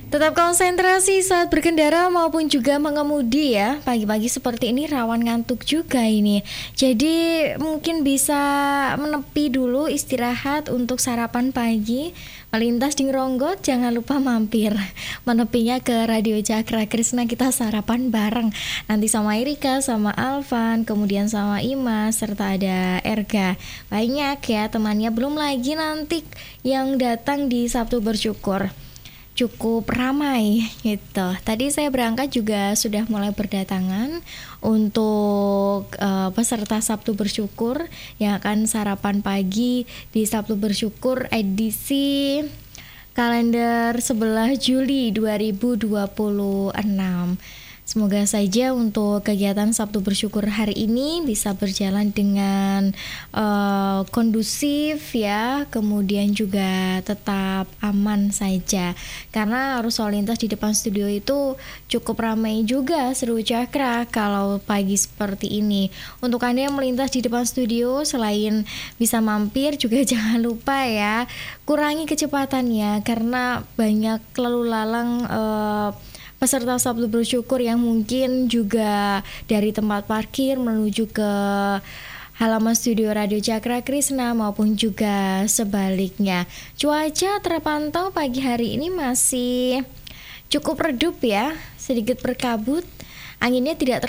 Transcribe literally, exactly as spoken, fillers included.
Tetap konsentrasi saat berkendara maupun juga mengemudi ya. Pagi-pagi seperti ini rawan ngantuk juga ini. Jadi mungkin bisa menepi dulu istirahat untuk sarapan pagi. Melintas di Ngeronggot jangan lupa mampir menepinya ke Radio Cakra Krisna, kita sarapan bareng. Nanti sama Erika, sama Alvan, kemudian sama Ima, serta ada Erga. Banyak ya temannya, belum lagi nanti yang datang di Sabtu Bersyukur. Cukup ramai gitu. Tadi saya berangkat juga sudah mulai berdatangan untuk uh, peserta Sabtu Bersyukur yang akan sarapan pagi di Sabtu Bersyukur edisi kalender sebelas Juli dua ribu dua puluh enam. Semoga saja untuk kegiatan Sabtu Bersyukur hari ini bisa berjalan dengan uh, kondusif ya, kemudian juga tetap aman saja. Karena arus lalu lintas di depan studio itu cukup ramai juga, seru Cakra kalau pagi seperti ini. Untuk Anda yang melintas di depan studio, selain bisa mampir juga jangan lupa ya, kurangi kecepatannya karena banyak lalu lalang uh, peserta Sabtu Bersyukur yang mungkin juga dari tempat parkir menuju ke halaman studio Radio Cakra Krisna maupun juga sebaliknya. Cuaca terpantau pagi hari ini masih cukup redup ya, sedikit berkabut, anginnya tidak terlalu